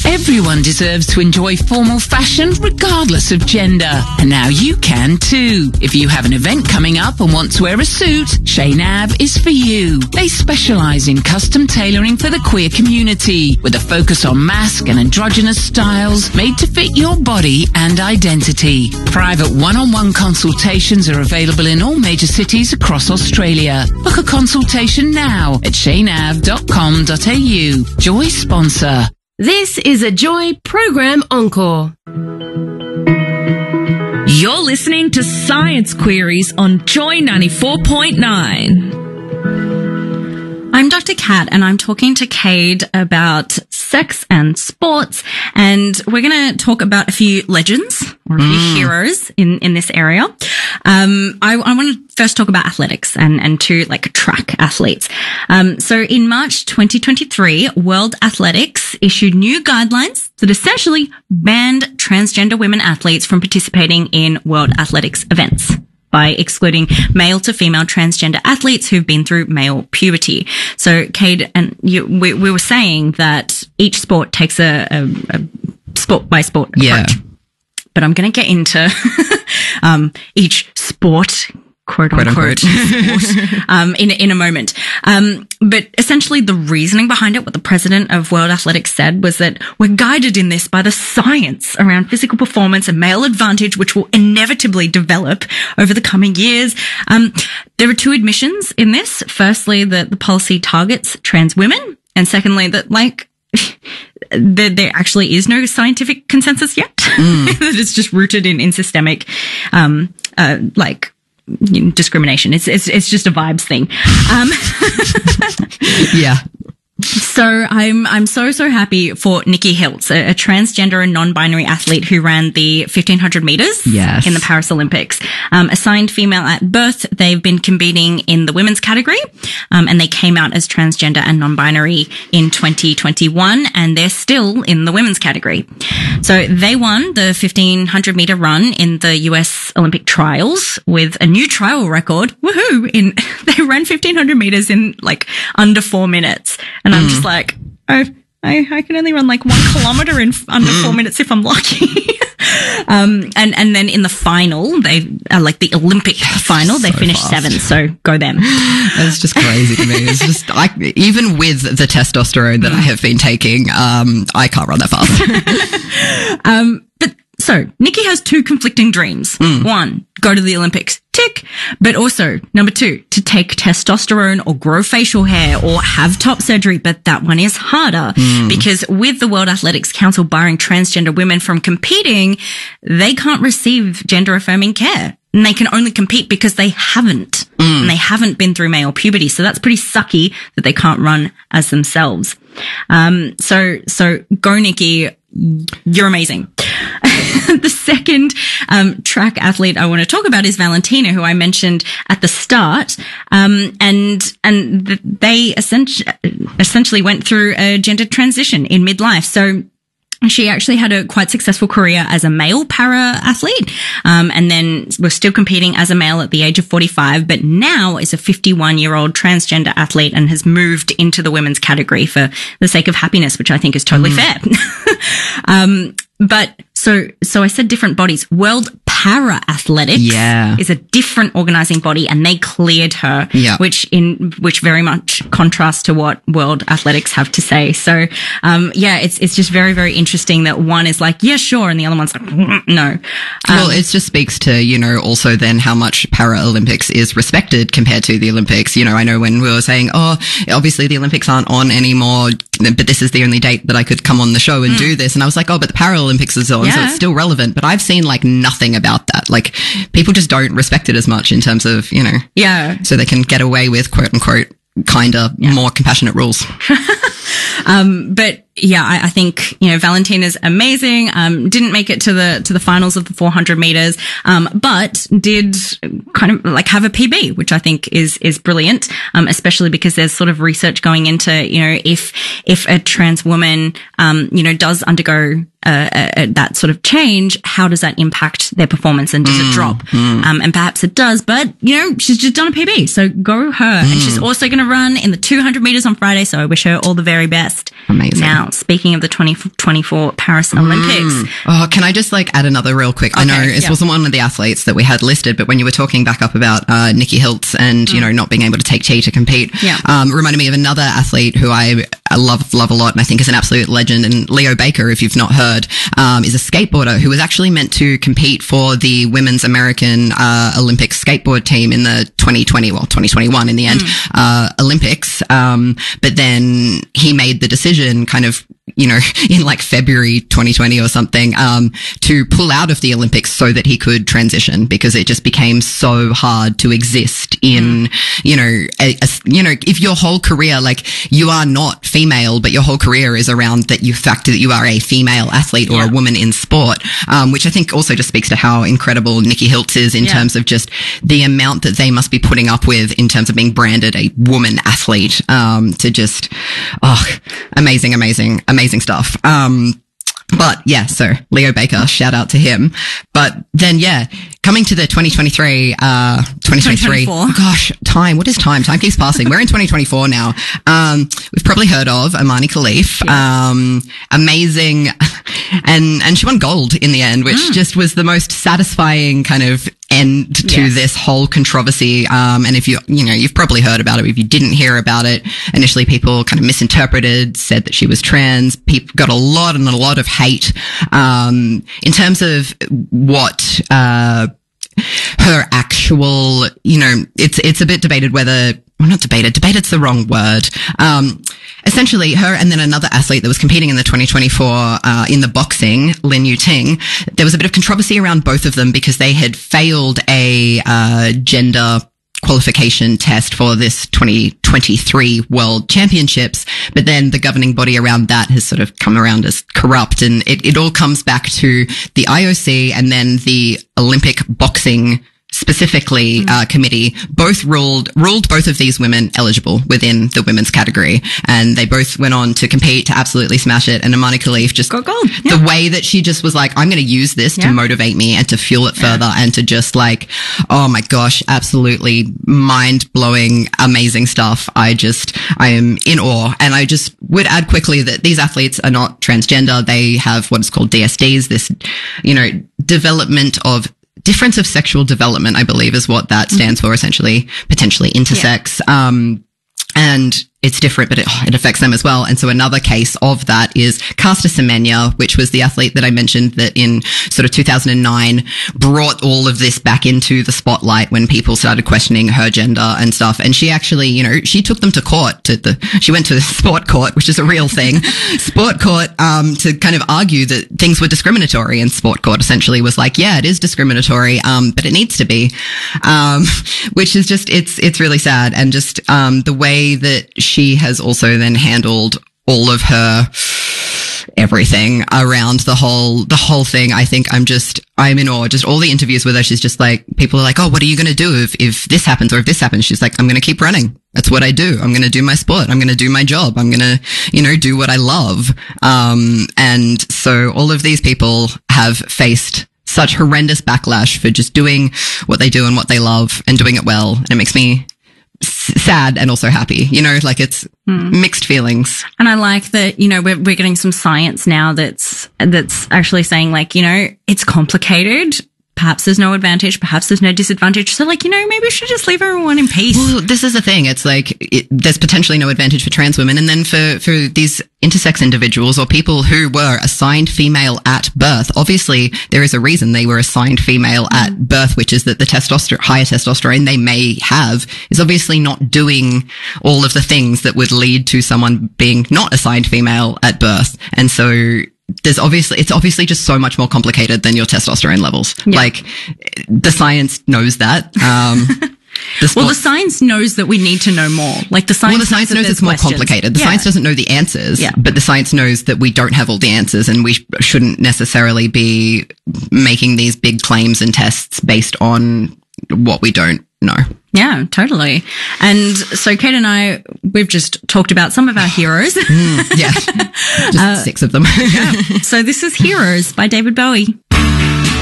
Everyone deserves to enjoy formal fashion regardless of gender. And now you can too. If you have an event coming up and want to wear a suit, Chez Nav is for you. They specialise in custom tailoring for the queer community with a focus on mask and androgynous styles made to fit your body and identity. Private one-on-one consultations are available in all major cities across Australia. Book a consultation now at cheynav.com.au. Joy sponsor. This is a Joy program encore. You're listening to Science Queries on Joy 94.9. I'm Dr. Kat, and I'm talking to Cade about sex and sports, and we're going to talk about a few legends or a few heroes in this area. I want to first talk about athletics and two track athletes. So in March 2023, World Athletics issued new guidelines that essentially banned transgender women athletes from participating in World Athletics events by excluding male to female transgender athletes who've been through male puberty. So, Cade, and we were saying that each sport takes a sport by sport approach. But I'm going to get into each sport, quote unquote, in a moment. But essentially the reasoning behind it, what the president of World Athletics said was that we're guided in this by the science around physical performance and male advantage, which will inevitably develop over the coming years. There are two admissions in this. Firstly, that the policy targets trans women, and secondly, that there actually is no scientific consensus yet. That it's just rooted in systemic, discrimination. It's just a vibes thing. Yeah. So I'm so happy for Nikki Hiltz, a transgender and non-binary athlete who ran the 1500 meters in the Paris Olympics. Assigned female at birth, they've been competing in the women's category, and they came out as transgender and non-binary in 2021, and they're still in the women's category. So they won the 1500 meter run in the US Olympic trials with a new trial record. Woohoo! They ran 1500 meters in under 4 minutes. And I'm just I can only run 1 kilometer in under 4 minutes if I'm lucky. And then in the final, they the Olympic final, they finished fast. 7th. So go them. It's just crazy to me. It's just even with the testosterone that I have been taking, I can't run that fast. So Nikki has two conflicting dreams. One, go to the Olympics. Tick. But also, number 2, to take testosterone or grow facial hair or have top surgery. But that one is harder because with the World Athletics Council barring transgender women from competing, they can't receive gender affirming care. And they can only compete because they haven't. And they haven't been through male puberty. So that's pretty sucky that they can't run as themselves. So go Nikki. You're amazing. The second track athlete I want to talk about is Valentina, who I mentioned at the start. And they essentially went through a gender transition in midlife. So she actually had a quite successful career as a male para athlete, and then was still competing as a male at the age of 45, but now is a 51-year-old transgender athlete and has moved into the women's category for the sake of happiness, which I think is totally fair. But so I said different bodies. World Para Athletics is a different organizing body, and they cleared her, which very much contrasts to what World Athletics have to say. So, it's just very, very interesting that one is sure, and the other one's no. Well, it just speaks to, also then how much Paralympics is respected compared to the Olympics. I know when we were saying, obviously the Olympics aren't on anymore, but this is the only date that I could come on the show and do this. And I was like, but the Paralympics is on, so it's still relevant. But I've seen nothing about that. People just don't respect it as much in terms of, so they can get away with quote unquote more compassionate rules. But I think, Valentina's amazing. Didn't make it to the finals of the 400 meters, but did kind of have a PB, which I think is brilliant, especially because there's sort of research going into, if a trans woman, does undergo that sort of change, how does that impact their performance, and does it drop? And perhaps it does, but she's just done a PB, so go her. And she's also going to run in the 200 meters on Friday, so I wish her all the very best. Amazing. Now, speaking of the 2024 Paris Olympics. Oh, can I just add another real quick? I know it wasn't one of the athletes that we had listed, but when you were talking back up about Nikki Hiltz and, not being able to take tea to compete, reminded me of another athlete who I love a lot and I think is an absolute legend. And Leo Baker, if you've not heard, is a skateboarder who was actually meant to compete for the Women's American Olympic skateboard team in the 2021 in the end, Olympics. But then he made the decision kind of, in February 2020 or something, to pull out of the Olympics so that he could transition because it just became so hard to exist in, if your whole career, you are not female, but your whole career is around that fact that you are a female athlete or a woman in sport, which I think also just speaks to how incredible Nikki Hiltz is in terms of just the amount that they must be putting up with in terms of being branded a woman athlete, to just, amazing stuff. But yeah, so Leo Baker, shout out to him. But then, coming to the 2023, oh gosh, time. What is time? Time keeps passing. We're in 2024 now. We've probably heard of Imani Khalif. Amazing. And she won gold in the end, which just was the most satisfying kind of end to this whole controversy. And if you've probably heard about it. If you didn't hear about it, initially people kind of misinterpreted, said that she was trans. People got a lot of hate, in terms of what, her actual, it's a bit debated whether, well, not debated, debated's the wrong word. Essentially her and then another athlete that was competing in the 2024, in the boxing, Lin Yuting, there was a bit of controversy around both of them because they had failed a, gender qualification test for this 2023 World Championships, but then the governing body around that has sort of come around as corrupt, and it all comes back to the IOC and then the Olympic boxing specifically committee both ruled both of these women eligible within the women's category, and they both went on to compete to absolutely smash it. And Imani Khalif just got gold. The way that she just was like, I'm going to use this to motivate me and to fuel it further and to just oh my gosh, absolutely mind blowing, amazing stuff. I am in awe. And I just would add quickly that these athletes are not transgender. They have what is called DSDs, this, development of difference of sexual development, I believe is what that stands for, essentially, potentially intersex. And it's different, but it affects them as well. And so another case of that is Caster Semenya, which was the athlete that I mentioned that in sort of 2009 brought all of this back into the spotlight when people started questioning her gender and stuff. And she actually, she took them to court she went to sport court, which is a real thing, sport court, to kind of argue that things were discriminatory. And sport court essentially was like, yeah, it is discriminatory, but it needs to be, which is just, it's really sad. And just, the way that she has also then handled all of her everything around the whole thing. I think I'm in awe. Just all the interviews with her, she's just like, people are like, oh, what are you going to do if this happens or if this happens? She's like, I'm going to keep running. That's what I do. I'm going to do my sport. I'm going to do my job. I'm going to, do what I love. And so all of these people have faced such horrendous backlash for just doing what they do and what they love and doing it well. And it makes me sad and also happy, it's mixed feelings. And I like that, we're getting some science now that's actually saying it's complicated. Perhaps there's no advantage. Perhaps there's no disadvantage. So maybe we should just leave everyone in peace. Well, this is the thing. It's there's potentially no advantage for trans women. And then for these intersex individuals or people who were assigned female at birth, obviously there is a reason they were assigned female at birth, which is that the higher testosterone they may have is obviously not doing all of the things that would lead to someone being not assigned female at birth. And so it's obviously just so much more complicated than your testosterone levels. Yeah. The science knows that. The science knows that we need to know more. The science knows it's more complicated. The science doesn't know the answers, but the science knows that we don't have all the answers and we shouldn't necessarily be making these big claims and tests based on what we don't know. Yeah, totally. And so Kate and I, we've just talked about some of our heroes. Just 6 of them. So this is Heroes by David Bowie.